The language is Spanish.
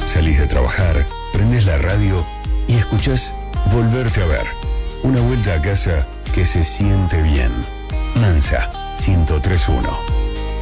Salís de trabajar, prendés la radio y escuchás Volverte a ver. Una vuelta a casa que se siente bien. Mansa 103.1.